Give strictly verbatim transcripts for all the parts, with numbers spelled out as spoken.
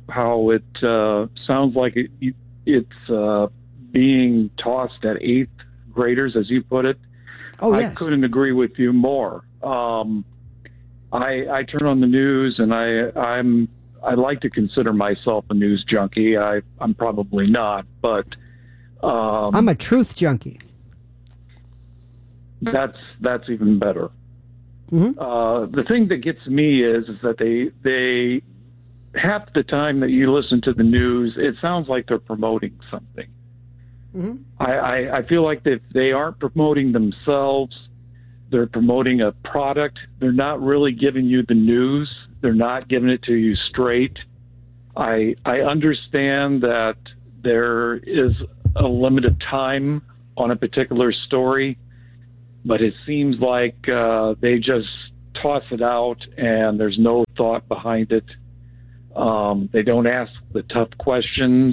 how it uh, sounds like it, it's uh, being tossed at eighth graders, as you put it. Oh, yes. I couldn't agree with you more. Um, I, I turn on the news, and I, I'm I like to consider myself a news junkie. I, I'm probably not, but um, I'm a truth junkie. That's that's even better. Mm-hmm. Uh, the thing that gets me is is that they they half the time that you listen to the news, it sounds like they're promoting something. Mm-hmm. I, I, I feel like that they aren't promoting themselves. They're promoting a product. They're not really giving you the news. They're not giving it to you straight. I I understand that there is a limited time on a particular story, but it seems like uh, they just toss it out and there's no thought behind it. Um, they don't ask the tough questions.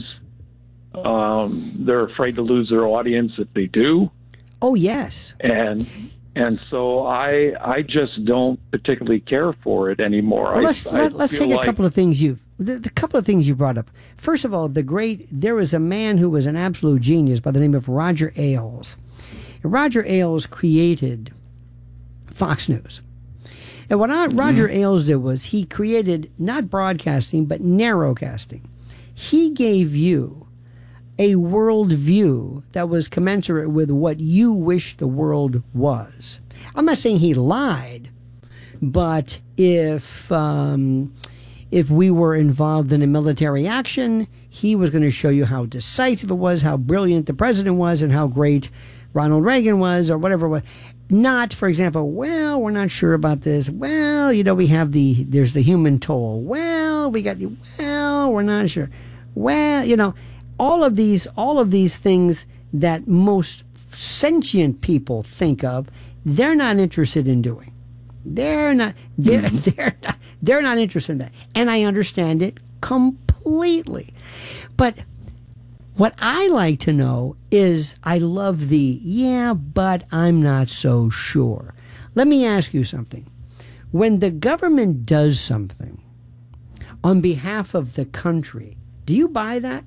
Um, they're afraid to lose their audience if they do. Oh, yes. And and so I I just don't particularly care for it anymore. Well, let's I, let, I let's feel take like, a couple of things you the, the couple of things you brought up. First of all, the great there was a man who was an absolute genius by the name of Roger Ailes. Roger Ailes created Fox News. And what I, mm-hmm. Roger Ailes did was he created not broadcasting, but narrowcasting. He gave you a world view that was commensurate with what you wish the world was. I'm not saying he lied, but if um, if we were involved in a military action, he was going to show you how decisive it was, how brilliant the president was, and how great Ronald Reagan was, or whatever it was. Not, for example, well, we're not sure about this. Well, you know, we have the, there's the human toll. Well, we got the, well, we're not sure. Well, you know, all of these, all of these things that most sentient people think of, they're not interested in doing. They're not, they're, mm-hmm. they're not, they're not interested in that. And I understand it completely. But what I like to know is I love the, yeah, but I'm not so sure. Let me ask you something. When the government does something on behalf of the country, do you buy that?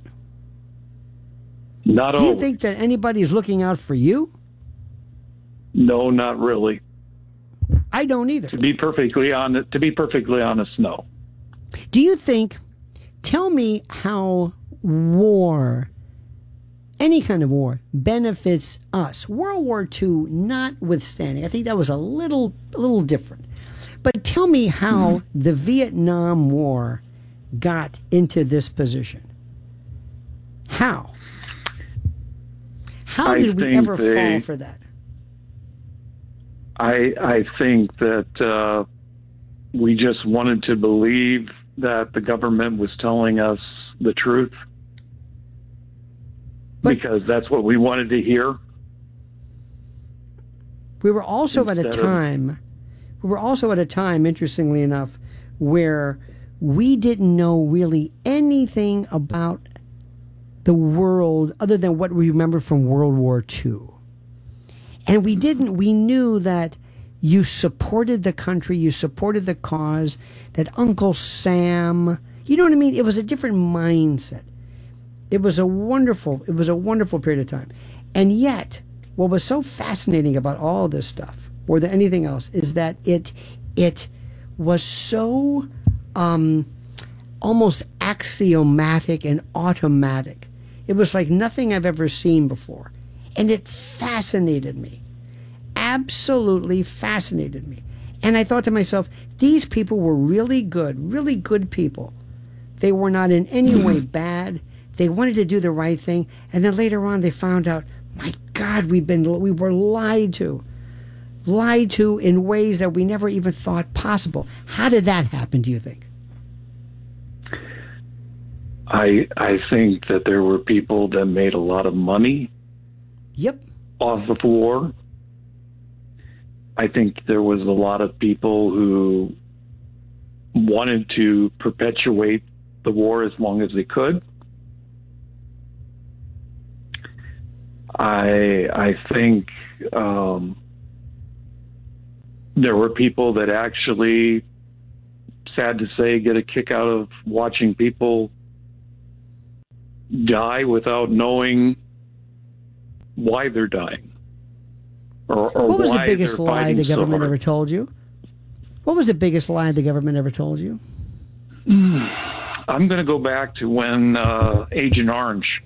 Not Do you always. think that anybody's looking out for you? No, not really. I don't either. To be perfectly honest, to be perfectly honest, no. Do you think, tell me how war, any kind of war, benefits us. World War Two notwithstanding. I think that was a little a little different. But tell me how mm-hmm. the Vietnam War got into this position. How? How I did we ever they, fall for that? I I think that uh, we just wanted to believe that the government was telling us the truth. But because that's what we wanted to hear. We were also at a Instead time, of, we were also at a time, interestingly enough, where we didn't know really anything about the world other than what we remember from World War Two. And we didn't, we knew that you supported the country, you supported the cause, that Uncle Sam, you know what I mean? It was a different mindset. It was a wonderful, it was a wonderful period of time. And yet, what was so fascinating about all this stuff, more than anything else, is that it it was so um, almost axiomatic and automatic. It was like nothing I've ever seen before. And it fascinated me. Absolutely fascinated me. And I thought to myself, these people were really good, really good people. They were not in any way bad. They wanted to do the right thing, and then later on they found out, my God, we've been we were lied to, lied to in ways that we never even thought possible. How did that happen? Do you think? I I think that there were people that made a lot of money. Yep. Off of war. I think there was a lot of people who wanted to perpetuate the war as long as they could. I I think um, there were people that actually, sad to say, get a kick out of watching people die without knowing why they're dying. Or, or what was the why biggest they're lie fighting the so government hard. ever told you? What was the biggest lie the government ever told you? I'm going to go back to when uh, Agent Orange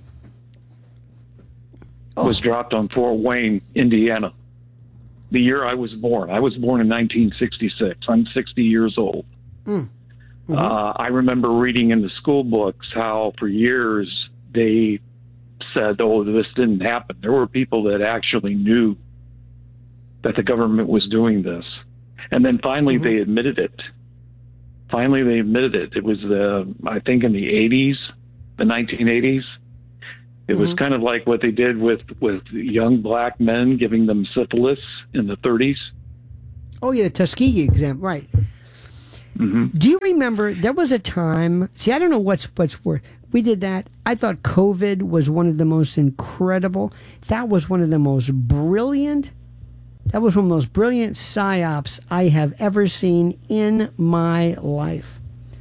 Oh. was dropped on Fort Wayne, Indiana. The year I was born. I was born in nineteen sixty-six. I'm sixty years old. Mm. Mm-hmm. Uh, I remember reading in the school books how for years they said, oh, this didn't happen. There were people that actually knew that the government was doing this. And then finally Mm-hmm. they admitted it. Finally they admitted it. It was, the, I think, in the eighties, the nineteen eighties. It Mm-hmm. was kind of like what they did with, with young black men, giving them syphilis in the thirties. Oh, yeah, the Tuskegee example, right. Mm-hmm. Do you remember there was a time? See, I don't know what's what's worse. We did that. I thought COVID was one of the most incredible. That was one of the most brilliant. That was one of the most brilliant psyops I have ever seen in my life.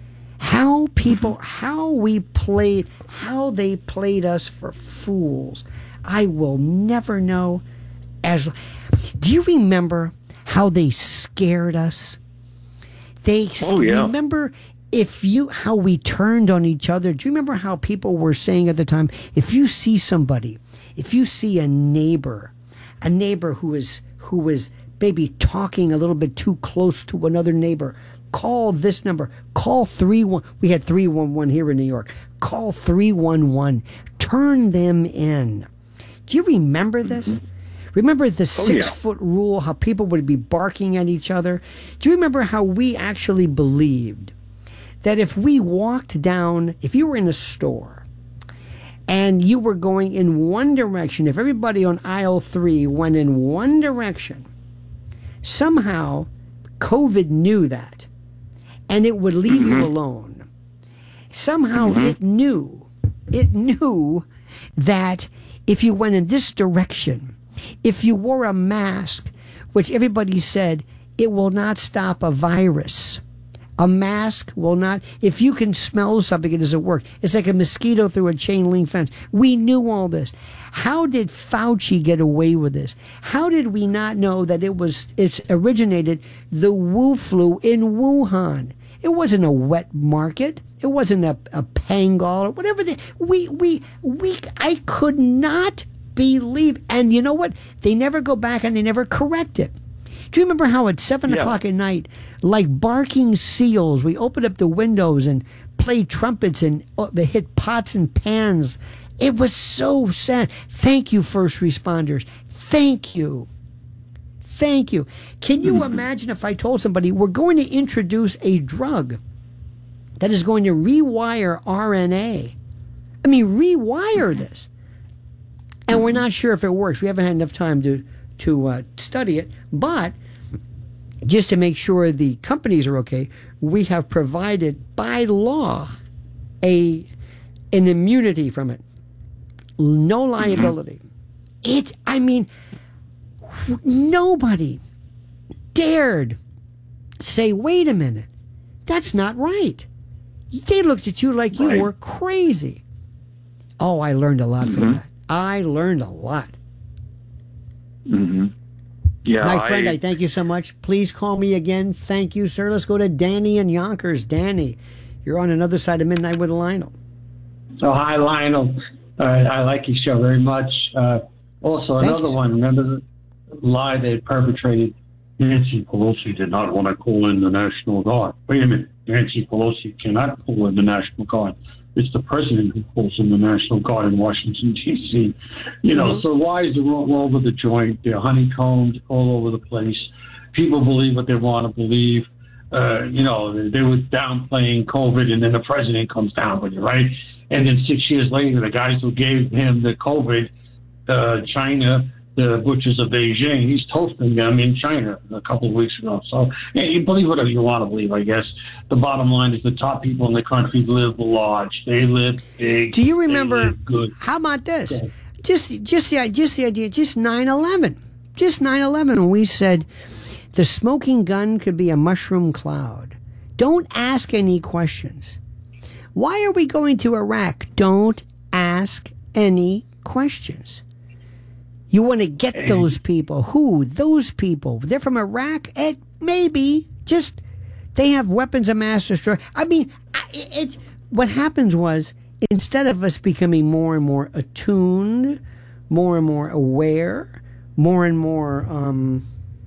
How people, how we played, how they played us for fools. I will never know. As do you remember how they scared us? They Oh, yeah. remember if you how we turned on each other. Do you remember how people were saying at the time, if you see somebody, if you see a neighbor, a neighbor who is who is maybe talking a little bit too close to another neighbor, call this number. Call three one. We had three one one here in New York. Call three one one. Turn them in. Do you remember this? Mm-hmm. Remember the Oh, six yeah. foot rule, how people would be barking at each other? Do you remember how we actually believed that if we walked down, if you were in a store and you were going in one direction, if everybody on aisle three went in one direction, somehow COVID knew that and it would leave Mm-hmm. you alone. Somehow Mm-hmm. it knew, it knew that if you went in this direction, if you wore a mask, which everybody said, it will not stop a virus. A mask will not, if you can smell something, it doesn't work. It's like a mosquito through a chain link fence. We knew all this. How did Fauci get away with this? How did we not know that it was, it originated the Wu flu in Wuhan? It wasn't a wet market. It wasn't a, a Pangal or whatever. They, we, we, we, I could not believe. And you know what? They never go back and they never correct it. Do you remember how at seven Yeah. o'clock at night, like barking seals, we opened up the windows and played trumpets and uh, they hit pots and pans? It was so sad. Thank you, first responders. Thank you. Thank you. Can you imagine if I told somebody we're going to introduce a drug that is going to rewire R N A? I mean, rewire this. And we're not sure if it works. We haven't had enough time to, to uh, study it. But just to make sure the companies are okay, we have provided by law a an immunity from it. No liability. It, I mean, nobody dared say, wait a minute, that's not right. They looked at you like you Right. were crazy. Oh, I learned a lot Mm-hmm. from that. I learned a lot. Mm-hmm. Yeah, My friend, I, I, thank you so much. Please call me again. Thank you, sir. Let's go to Danny in Yonkers. Danny, you're on another side of Midnight with Lionel. Oh, hi, Lionel. Uh, I like your show very much. Uh, also, Thank another you, sir. one. Remember the lie they perpetrated? Nancy Pelosi did not want to call in the National Guard. Wait a minute. Nancy Pelosi cannot call in the National Guard. It's the president who calls in the National Guard in Washington, D C You know, Mhm. so lies are all over the joint. They're honeycombed all over the place. People believe what they want to believe. Uh, you know, they were downplaying COVID, and then the president comes down with it, right? And then six years later, the guys who gave him the COVID, uh, China, the butchers of Beijing, he's toasting them in China a couple of weeks ago. So yeah, you believe whatever you want to believe, I guess. The bottom line is the top people in the country live large. They live big. Do you They remember? live good. How about this? Okay. Just, just the, just the idea. Just nine eleven. Just nine eleven. When we said the smoking gun could be a mushroom cloud. Don't ask any questions. Why are we going to Iraq? Don't ask any questions. You want to get those people. Who? Those people. They're from Iraq? It, maybe. Just, they have weapons of mass destruction. I mean, it, it, what happens was, instead of us becoming more and more attuned, more and more aware, more and more, um,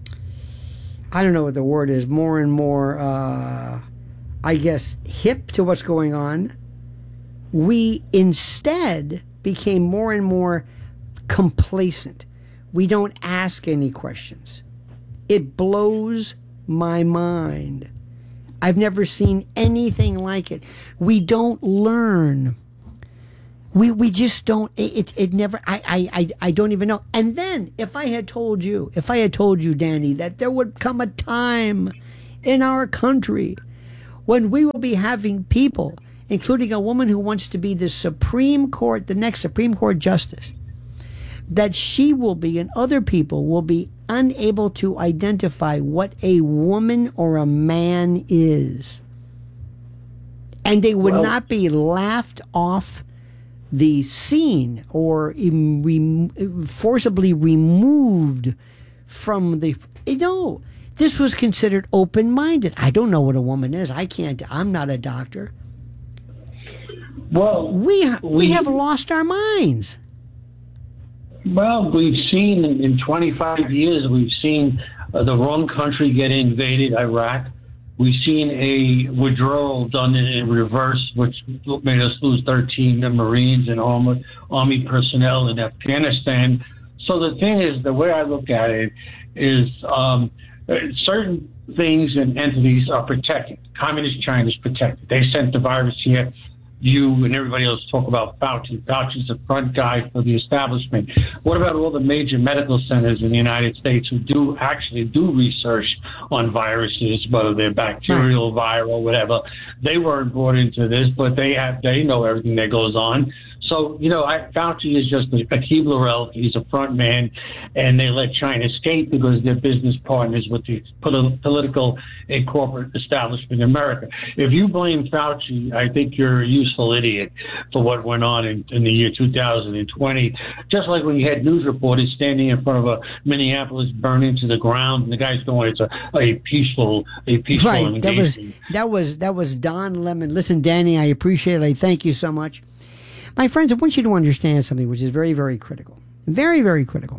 I don't know what the word is, more and more, uh, I guess, hip to what's going on, we instead became more and more complacent. We don't ask any questions. It blows my mind. I've never seen anything like it. We don't learn. We we just don't. It it, it never. I, I I I don't even know. And then if I had told you, if I had told you, Danny, that there would come a time in our country when we will be having people, including a woman who wants to be the Supreme Court, the next Supreme Court justice, that she will be and other people will be unable to identify what a woman or a man is. And they would Well, not be laughed off the scene or em- rem- forcibly removed from the. No, this was considered open-minded. I don't know what a woman is. I can't. I'm not a doctor. Well, We ha- we, we- have lost our minds. Well, we've seen in, in twenty-five years, we've seen uh, the wrong country get invaded, Iraq. We've seen a withdrawal done in, in reverse, which made us lose thirteen Marines and army, army personnel in Afghanistan. So the thing is, the way I look at it is um, certain things and entities are protected. Communist China is protected. They sent the virus here. You and everybody else talk about Fauci. Fauci's the front guy for the establishment. What about all the major medical centers in the United States who do actually do research on viruses, whether they're bacterial, viral, whatever? They weren't brought into this, but they have they know everything that goes on. So, you know, I, Fauci is just a, a Keebler elf. He's a front man, and they let China escape because they're business partners with the pol- political and corporate establishment in America. If you blame Fauci, I think you're a useful idiot for what went on in, in the year two thousand twenty. Just like when you had news reporters standing in front of a Minneapolis burning to the ground, and the guy's going, "It's a, a peaceful, a peaceful Right. engagement." That was that was that was Don Lemon. Listen, Danny, I appreciate it. I thank you so much. My friends, I want you to understand something which is very, very critical. Very, very critical.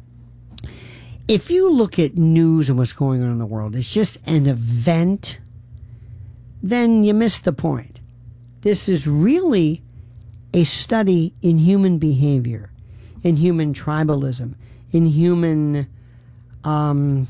If you look at news and what's going on in the world, it's just an event, then you miss the point. This is really a study in human behavior, in human tribalism, in human um,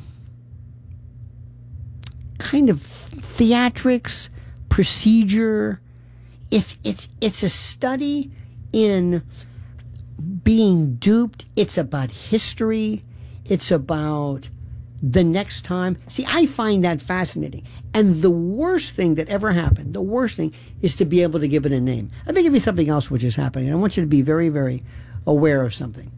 kind of theatrics, procedure. If it's it's a study in being duped, it's about history, it's about the next time. See, I find that fascinating. And the worst thing that ever happened, the worst thing is to be able to give it a name. Let me give you something else which is happening. I want you to be very, very aware of something.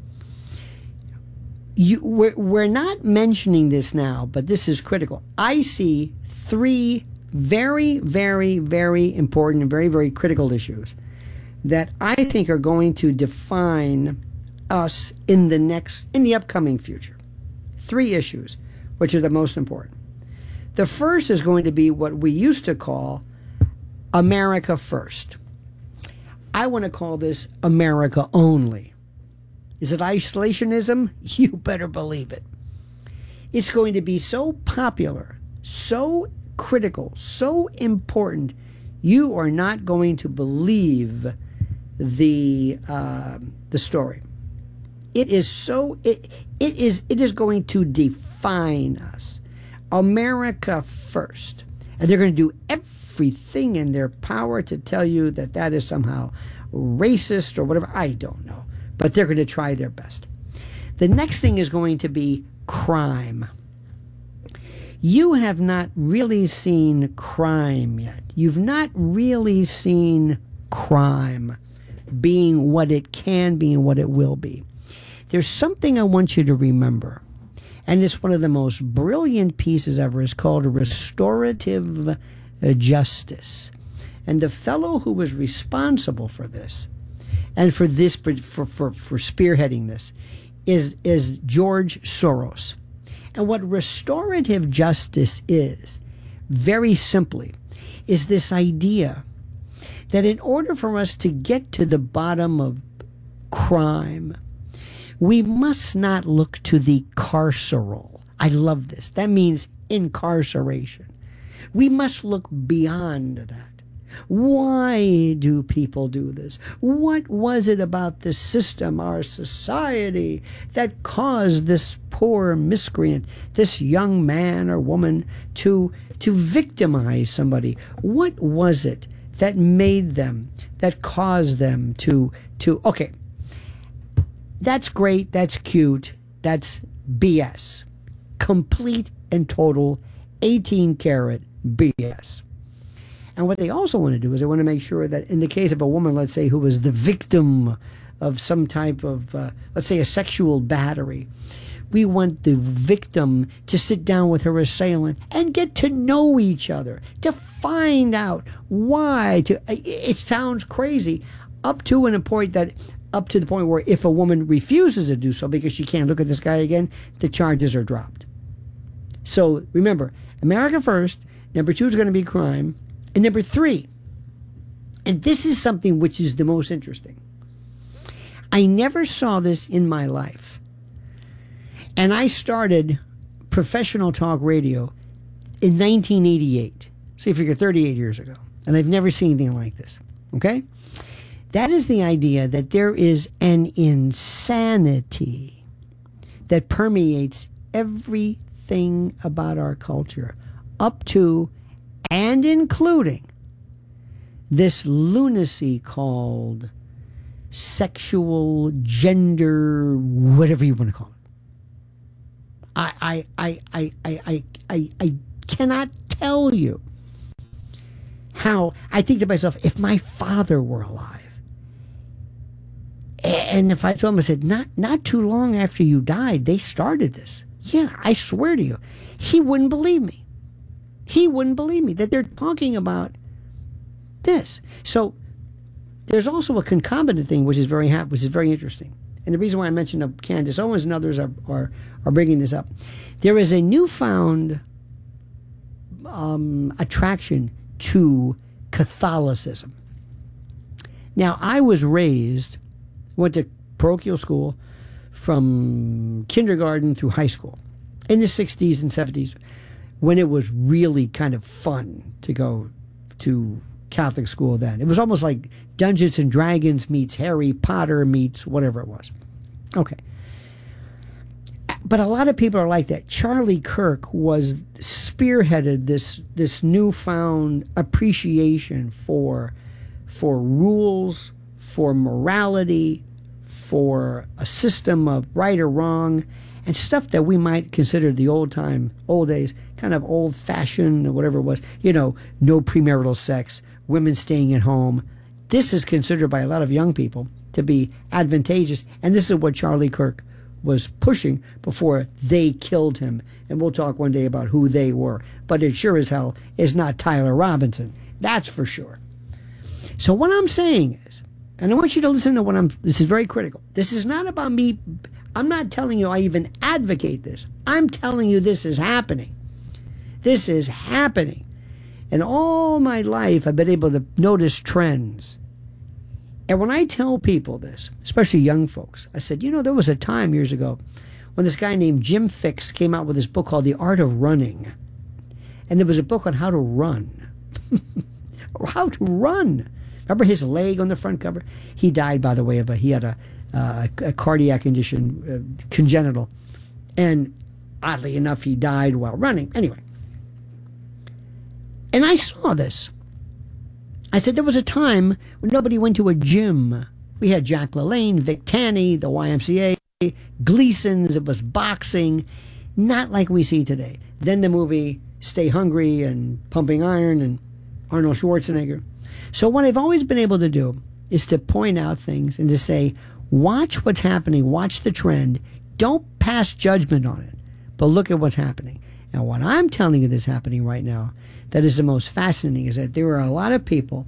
You, we're, we're not mentioning this now, but this is critical. I see three very, very, very important and very, very critical issues that I think are going to define us in the next, in the upcoming future. Three issues, which are the most important. The first is going to be what we used to call America First. I want to call this America Only. Is it isolationism? You better believe it. It's going to be so popular, so critical, so important, you are not going to believe the uh, the story. It is so it it is it is going to define us. America First, and they're going to do everything in their power to tell you that that is somehow racist or whatever. I don't know, but they're going to try their best. The next thing is going to be crime. You have not really seen crime yet. You've not really seen crime being what it can be and what it will be. There's something I want you to remember, and it's one of the most brilliant pieces ever. It's called restorative justice. And the fellow who was responsible for this and for this, for, for, for spearheading this, is, is George Soros. And what restorative justice is, very simply, is this idea that in order for us to get to the bottom of crime, we must not look to the carceral. I love this. That means incarceration. We must look beyond that. Why do people do this? What was it about the system, our society, that caused this poor miscreant, this young man or woman, to, to victimize somebody? What was it that made them, that caused them to, to, okay, that's great, that's cute, that's B S. Complete and total eighteen karat B S. And what they also want to do is they want to make sure that in the case of a woman, let's say, who was the victim of some type of, uh, let's say, a sexual battery, we want the victim to sit down with her assailant and get to know each other, to find out why. To it sounds crazy, up to and a point that, up to the point where if a woman refuses to do so because she can't look at this guy again, the charges are dropped. So remember, America first. Number two is going to be crime. And number three, and this is something which is the most interesting. I never saw this in my life. And I started professional talk radio in nineteen eighty-eight. So you figure thirty-eight years ago. And I've never seen anything like this. Okay? That is the idea that there is an insanity that permeates everything about our culture, up to and including this lunacy called sexual, gender, whatever you want to call it. I, I, I, I, I, I, I, I cannot tell you how I think to myself, if my father were alive, and if I told him, I said, not, not too long after you died, they started this. Yeah, I swear to you, he wouldn't believe me. He wouldn't believe me that they're talking about this. So there's also a concomitant thing which is very hap- which is very interesting. And the reason why I mentioned of Candace Owens and others are, are, are bringing this up, there is a newfound um, attraction to Catholicism. Now, I was raised, went to parochial school from kindergarten through high school in the sixties and seventies, when it was really kind of fun to go to Catholic school then. It was almost like Dungeons and Dragons meets Harry Potter meets whatever it was. Okay. But a lot of people are like that. Charlie Kirk was spearheaded this this newfound appreciation for for rules, for morality, for a system of right or wrong, and stuff that we might consider the old time, old days, kind of old fashioned or whatever it was. You know, no premarital sex, women staying at home. This is considered by a lot of young people to be advantageous, and this is what Charlie Kirk was pushing before they killed him. And we'll talk one day about who they were. But it sure as hell is not Tyler Robinson. That's for sure. So what I'm saying is, and I want you to listen to what I'm, this is very critical. This is not about me. I'm not telling you I even advocate this. I'm telling you this is happening. This is happening. And all my life I've been able to notice trends. And when I tell people this, especially young folks, I said, you know, there was a time years ago when this guy named Jim Fixx came out with this book called The Art of Running. And there was a book on how to run. How to run. Remember his leg on the front cover? He died, by the way, of a, he had a, uh, a cardiac condition, uh, congenital. And oddly enough, he died while running. Anyway. And I saw this. I said there was a time when nobody went to a gym. We had Jack LaLanne, Vic Tanny, the Y M C A, Gleason's, it was boxing. Not like we see today. Then the movie Stay Hungry and Pumping Iron and Arnold Schwarzenegger. So what I've always been able to do is to point out things and to say, watch what's happening, watch the trend. Don't pass judgment on it, but look at what's happening. And what I'm telling you that's happening right now that is the most fascinating is that there are a lot of people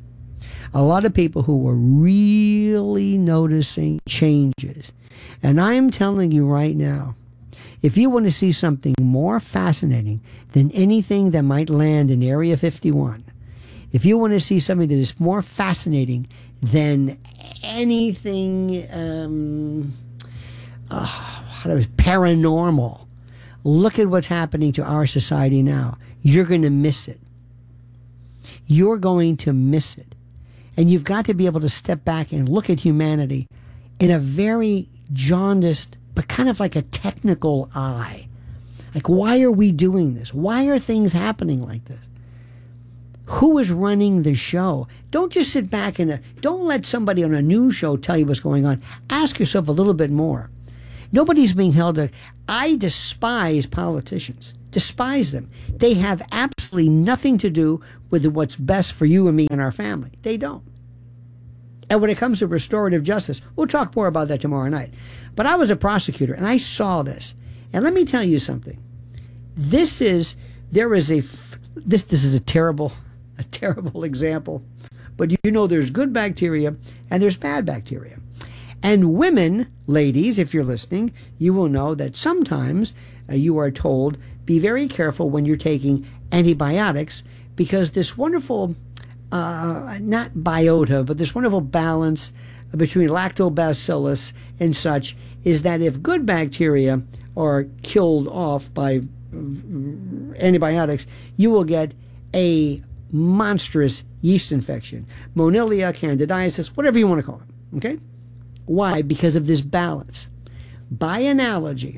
A lot of people who were really noticing changes. And I am telling you right now, if you want to see something more fascinating than anything that might land in Area fifty-one, if you want to see something that is more fascinating than anything um, uh, how do I, paranormal, look at what's happening to our society now. You're going to miss it. You're going to miss it. And you've got to be able to step back and look at humanity in a very jaundiced, but kind of like a technical eye. Like, why are we doing this? Why are things happening like this? Who is running the show? Don't just sit back and uh, don't let somebody on a news show tell you what's going on. Ask yourself a little bit more. Nobody's being held to. I despise politicians. Despise them. They have absolutely nothing to do with what's best for you and me and our family. They don't. And when it comes to restorative justice, we'll talk more about that tomorrow night. But I was a prosecutor and I saw this. And let me tell you something. This is, there is a, this, this is a terrible, a terrible example. But you know there's good bacteria and there's bad bacteria. And women, ladies, if you're listening, you will know that sometimes uh, you are told, be very careful when you're taking antibiotics because this wonderful, uh, not biota, but this wonderful balance between lactobacillus and such is that if good bacteria are killed off by antibiotics, you will get a monstrous yeast infection, Monilla, candidiasis, whatever you want to call it, okay? Why? Because of this balance. By analogy,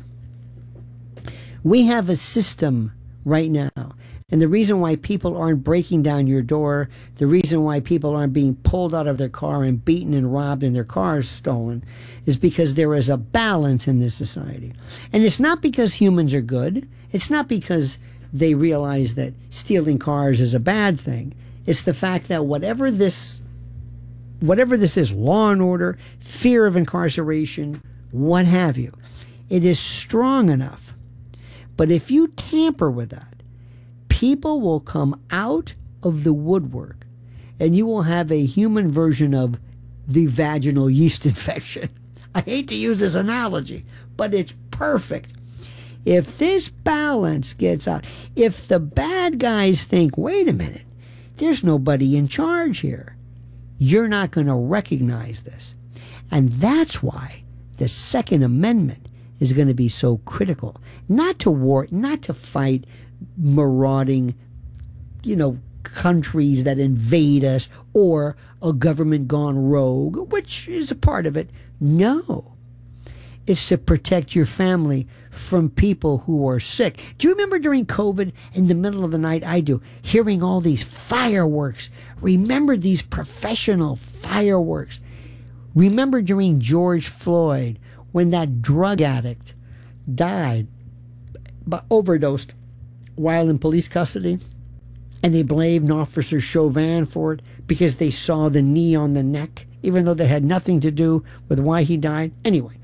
we have a system right now. And the reason why people aren't breaking down your door, the reason why people aren't being pulled out of their car and beaten and robbed and their cars stolen is because there is a balance in this society. And it's not because humans are good. It's not because they realize that stealing cars is a bad thing. It's the fact that whatever this whatever this is, law and order, fear of incarceration, what have you, it is strong enough. But if you tamper with that, people will come out of the woodwork and you will have a human version of the vaginal yeast infection. I hate to use this analogy, but it's perfect. If this balance gets out, if the bad guys think, wait a minute, there's nobody in charge here, you're not going to recognize this. And that's why the Second Amendment is going to be so critical. Not to war, not to fight marauding, you know, countries that invade us or a government gone rogue, which is a part of it. No. It's to protect your family from people who are sick. Do you remember during COVID, in the middle of the night, I do, hearing all these fireworks? Remember these professional fireworks? Remember during George Floyd, when that drug addict died, but overdosed while in police custody? And they blamed Officer Chauvin for it because they saw the knee on the neck, even though they had nothing to do with why he died. Anyway.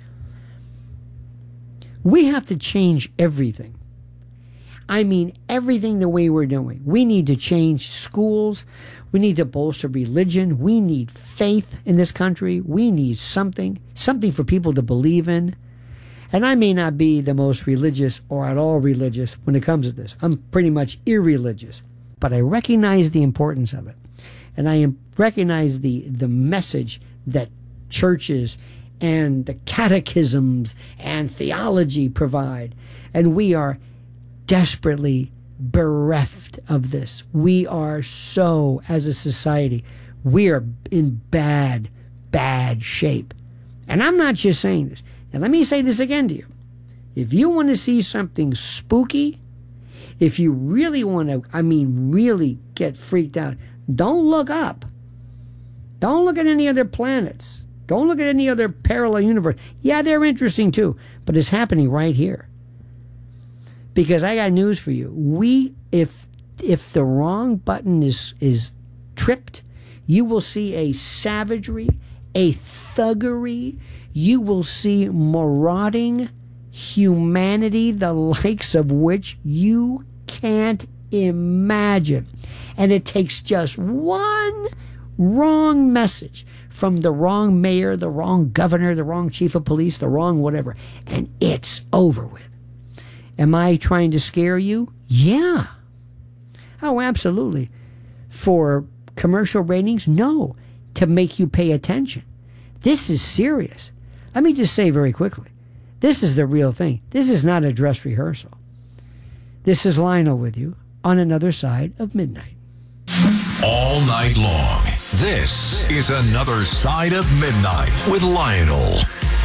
We have to change everything. I mean, everything the way we're doing. We need to change schools. We need to bolster religion. We need faith in this country. We need something, something for people to believe in. And I may not be the most religious or at all religious when it comes to this. I'm pretty much irreligious. But I recognize the importance of it. And I recognize the, the message that churches and the catechisms and theology provide. And we are desperately bereft of this. We are so, as a society, we are in bad, bad shape. And I'm not just saying this. And let me say this again to you. If you want to see something spooky, if you really want to, I mean, really get freaked out, don't look up. Don't look at any other planets. Don't look at any other parallel universe. Yeah, they're interesting too, but it's happening right here. Because I got news for you. We, if if the wrong button is is tripped, you will see a savagery, a thuggery. You will see marauding humanity, the likes of which you can't imagine. And it takes just one wrong message from the wrong mayor, the wrong governor, the wrong chief of police, the wrong whatever, and it's over with. Am I trying to scare you? Yeah. Oh, absolutely. For commercial ratings? No. To make you pay attention. This is serious. Let me just say very quickly, this is the real thing. This is not a dress rehearsal. This is Lionel with you on Another Side of Midnight. All night long, this is Another Side of Midnight with Lionel.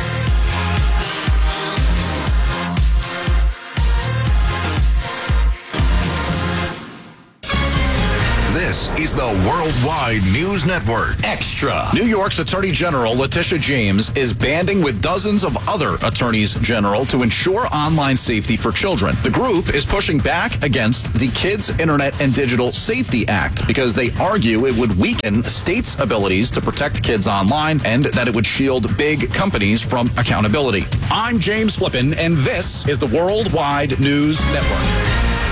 This is the Worldwide News Network. Extra. New York's Attorney General Letitia James is banding with dozens of other attorneys general to ensure online safety for children. The group is pushing back against the Kids Internet and Digital Safety Act because they argue it would weaken states' abilities to protect kids online and that it would shield big companies from accountability. I'm James Flippin, and this is the Worldwide News Network.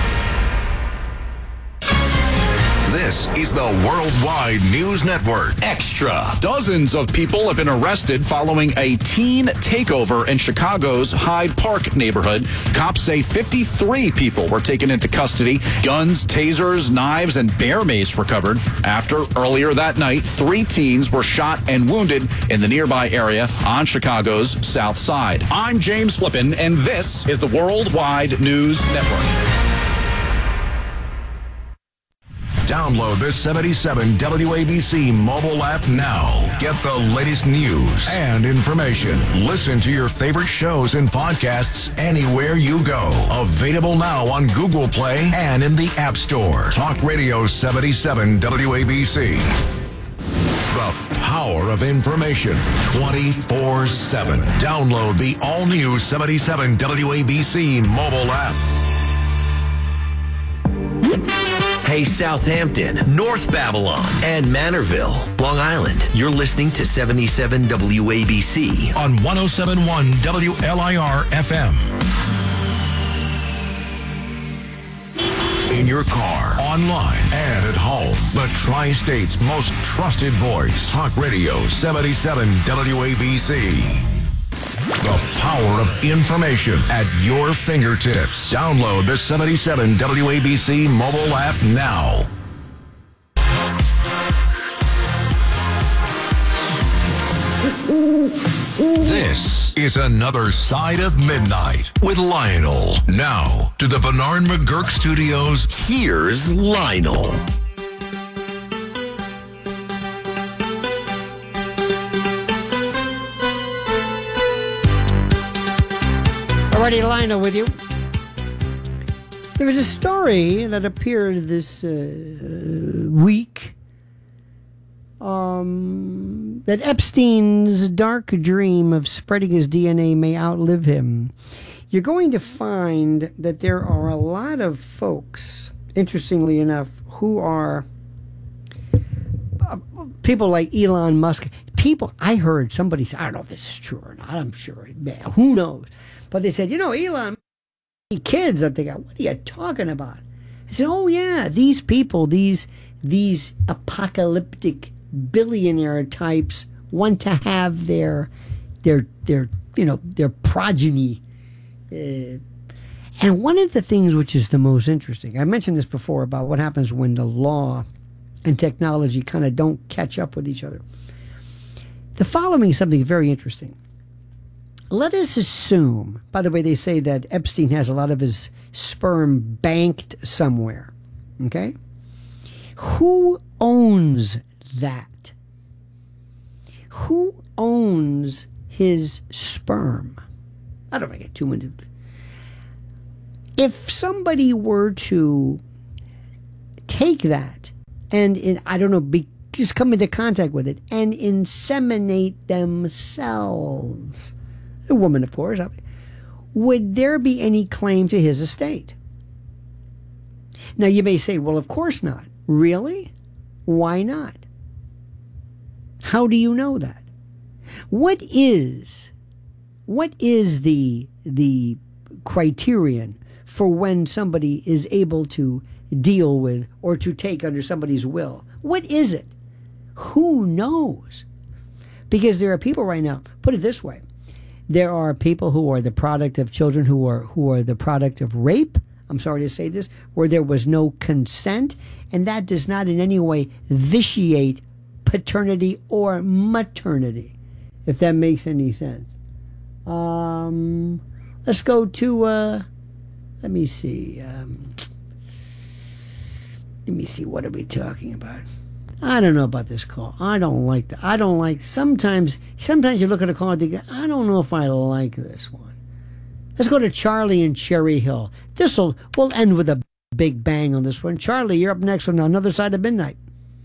This is the Worldwide News Network. Extra. Dozens of people have been arrested following a teen takeover in Chicago's Hyde Park neighborhood. Cops say fifty-three people were taken into custody. Guns, tasers, knives, and bear mace recovered after earlier that night, three teens were shot and wounded in the nearby area on Chicago's South Side. I'm James Flippin, and this is the Worldwide News Network. Download the seventy-seven W A B C mobile app now. Get the latest news and information. Listen to your favorite shows and podcasts anywhere you go. Available now on Google Play and in the App Store. Talk Radio seventy-seven W A B C. The power of information twenty-four seven. Download the all-new seventy-seven W A B C mobile app. Hey, Southampton, North Babylon, and Manorville, Long Island. You're listening to seventy-seven W A B C on one oh seven point one W L I R F M. In your car, online, and at home. The Tri-State's most trusted voice. Talk Radio seventy-seven W A B C. The power of information at your fingertips. Download the seventy-seven W A B C mobile app now. This is Another Side of Midnight with Lionel. Now to the Bernard McGurk Studios. Here's Lionel. Alrighty, Lionel with you. There was a story that appeared this uh, week um, that Epstein's dark dream of spreading his D N A may outlive him. You're going to find that there are a lot of folks, interestingly enough, who are uh, people like Elon Musk. People, I heard somebody say, I don't know if this is true or not, I'm sure, man, who knows? But they said, you know, Elon, kids, I'm thinking, what are you talking about? I said, oh, yeah, these people, these these apocalyptic billionaire types want to have their, their, their you know, their progeny. Uh, and one of the things which is the most interesting, I mentioned this before about what happens when the law and technology kind of don't catch up with each other. The following is something very interesting. Let us assume, by the way, they say that Epstein has a lot of his sperm banked somewhere. Okay? Who owns that? Who owns his sperm? I don't want to get too into it. If somebody were to take that and, in, I don't know, be, just come into contact with it and inseminate themselves, a woman, of course, would there be any claim to his estate? Now, you may say, well, of course not. Really? Why not? How do you know that? What is, what is the, the criterion for when somebody is able to deal with or to take under somebody's will? What is it? Who knows? Because there are people right now, put it this way, there are people who are the product of children who are who are the product of rape, I'm sorry to say this, where there was no consent, and that does not in any way vitiate paternity or maternity, if that makes any sense. Um, let's go to, uh, let me see, um, let me see, what are we talking about? I don't know about this call. I don't like that. I don't like, sometimes, sometimes you look at a call and think, I don't know if I like this one. Let's go to Charlie in Cherry Hill. This'll, we'll end with a big bang on this one. Charlie, you're up next on Another Side of Midnight.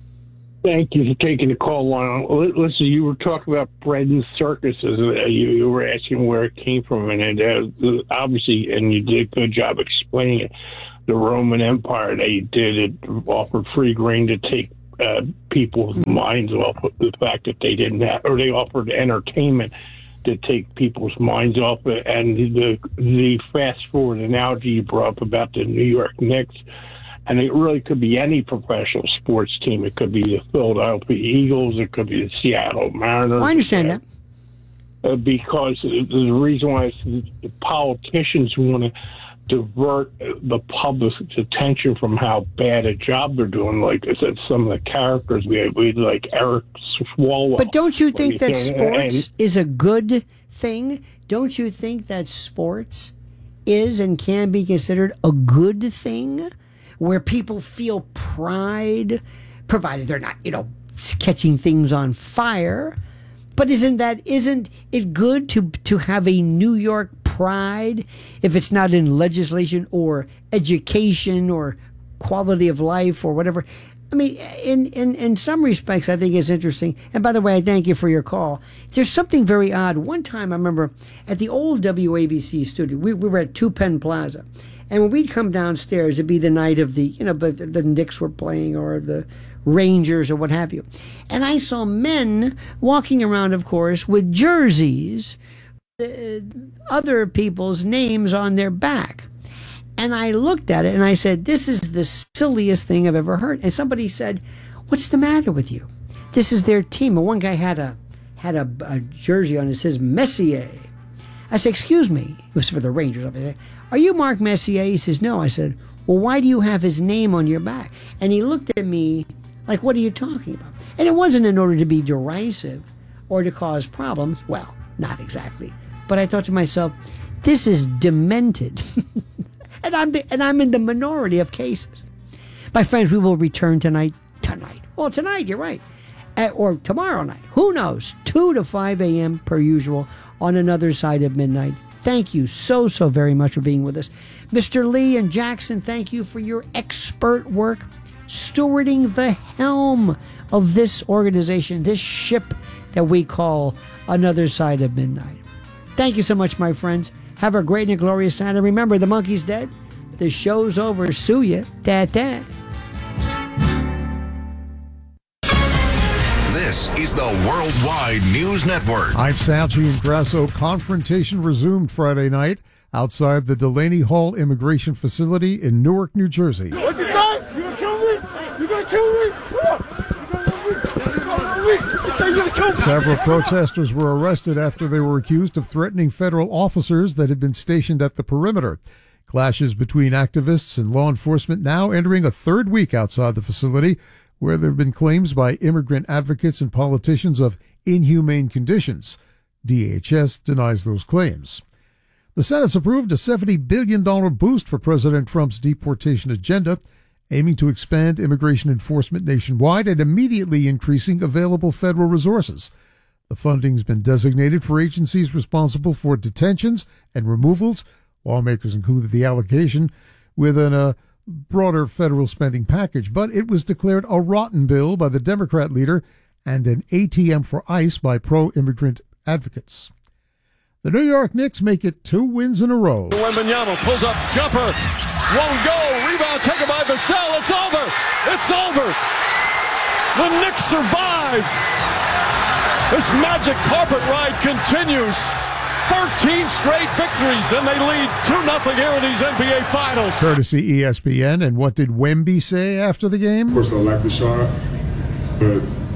Thank you for taking the call on. Listen, you were talking about bread and circuses. You, you were asking where it came from, and uh, obviously, and you did a good job explaining it. The Roman Empire, they did it, offered free grain to take uh, people's minds off of the fact that they didn't have, or they offered entertainment to take people's minds off it. And the the fast forward analogy you brought up about the New York Knicks. And it really could be any professional sports team. It could be the Philadelphia Eagles. It could be the Seattle Mariners. I understand that. Uh, because the reason why the politicians want to divert the public's attention from how bad a job they're doing. Like I said, some of the characters we had, we had like Eric Swalwell. But don't you think that saying? sports and, is a good thing? Don't you think that sports is and can be considered a good thing? Where people feel pride, provided they're not, you know, catching things on fire. But isn't that, isn't it good to to have a New York pride if it's not in legislation or education or quality of life or whatever? I mean, in, in, in some respects, I think it's interesting. And by the way, I thank you for your call. There's something very odd. One time, I remember at the old W A B C studio, we, we were at Two Penn Plaza. And when we'd come downstairs, it'd be the night of the, you know, the, the Knicks were playing or the Rangers or what have you. And I saw men walking around, of course, with jerseys, uh, other people's names on their back. And I looked at it and I said, this is the silliest thing I've ever heard. And somebody said, what's the matter with you? This is their team. And one guy had a had a, a jersey on it that says Messier. I said, excuse me. It was for the Rangers. I said, are you Mark Messier? He says, no. I said, well, why do you have his name on your back? And he looked at me like, what are you talking about? And it wasn't in order to be derisive or to cause problems. Well, not exactly. But I thought to myself, this is demented. and I'm the, and I'm in the minority of cases. My friends, we will return tonight. Tonight. Well, tonight, you're right. At, or tomorrow night. Who knows? two to five a.m. per usual on Another Side of Midnight. Thank you so, so very much for being with us. Mister Lee and Jackson, thank you for your expert work stewarding the helm of this organization, this ship that we call Another Side of Midnight. Thank you so much, my friends. Have a great and glorious night. And remember, the monkey's dead. The show's over. Sue ya. Da-da. This is the Worldwide News Network. I'm Salchi and Grasso. Confrontation resumed Friday night outside the Delaney Hall Immigration Facility in Newark, New Jersey. What'd you say? You gonna kill me? You gonna kill me? Several protesters were arrested after they were accused of threatening federal officers that had been stationed at the perimeter. Clashes between activists and law enforcement now entering a third week outside the facility, where there have been claims by immigrant advocates and politicians of inhumane conditions. D H S denies those claims. The Senate's approved a seventy billion dollars boost for President Trump's deportation agenda, aiming to expand immigration enforcement nationwide and immediately increasing available federal resources. The funding's been designated for agencies responsible for detentions and removals. Lawmakers included the allocation within a broader federal spending package, but it was declared a rotten bill by the Democrat leader and an A T M for ICE by pro-immigrant advocates. The New York Knicks make it two wins in a row. Wembanyama pulls up, jumper, won't go, rebound taken by Vassell, it's over, it's over. The Knicks survive. This magic carpet ride continues. thirteen straight victories, and they lead two nothing here in these N B A Finals. Courtesy E S P N. And what did Wemby say after the game? Of course, I like the shot, but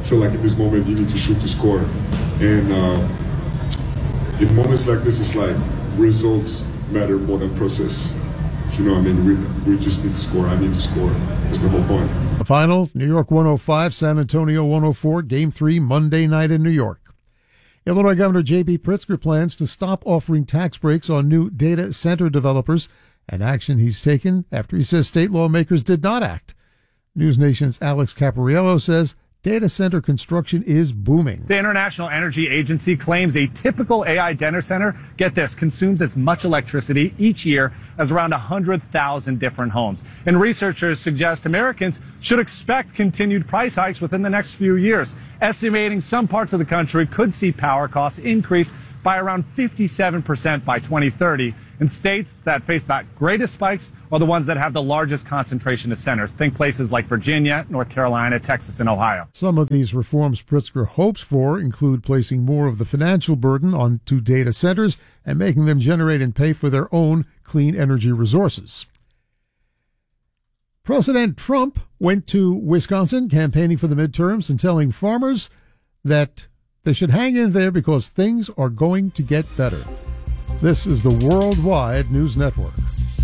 feel like in this moment you need to shoot to score. And uh, in moments like this, it's like results matter more than process. You know what I mean? We, we just need to score. I need to score. That's the whole point. The final, New York one oh five, San Antonio one oh four, Game three, Monday night in New York. Illinois Governor J B Pritzker plans to stop offering tax breaks on new data center developers, an action he's taken after he says state lawmakers did not act. News Nation's Alex Capariello says data center construction is booming. The International Energy Agency claims a typical A I data center, get this, consumes as much electricity each year as around one hundred thousand different homes. And researchers suggest Americans should expect continued price hikes within the next few years, estimating some parts of the country could see power costs increase by around fifty-seven percent by twenty thirty. And states that face the greatest spikes are the ones that have the largest concentration of centers. Think places like Virginia, North Carolina, Texas, and Ohio. Some of these reforms Pritzker hopes for include placing more of the financial burden onto data centers and making them generate and pay for their own clean energy resources. President Trump went to Wisconsin campaigning for the midterms and telling farmers that they should hang in there because things are going to get better. This is the Worldwide News Network.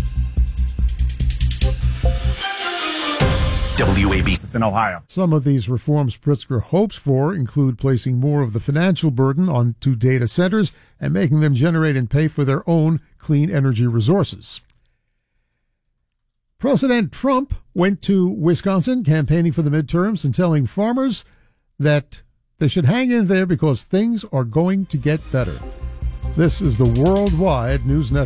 W A B C in Ohio. Some of these reforms Pritzker hopes for include placing more of the financial burden onto data centers and making them generate and pay for their own clean energy resources. President Trump went to Wisconsin campaigning for the midterms and telling farmers that they should hang in there because things are going to get better. This is the Worldwide News Network.